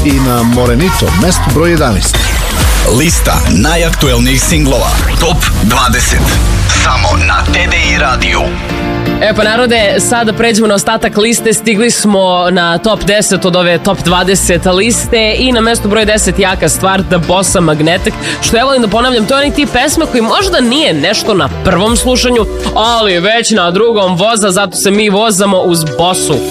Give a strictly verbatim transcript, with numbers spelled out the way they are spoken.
i na Morenito, mesto broj jedanaest. Lista najaktuelnijih singlova Top dvadeset. Samo na T D I radiju. E pa narode, sada pređemo na ostatak liste. Stigli smo na top deset od ove top dvadeset liste i na mestu broj deset jaka stvar The Bossa Magnetic, što ja volim da ponavljam, to je onaj tip pesma koji možda nije nešto na prvom slušanju, ali već na drugom voza, zato se mi vozamo uz Bossu.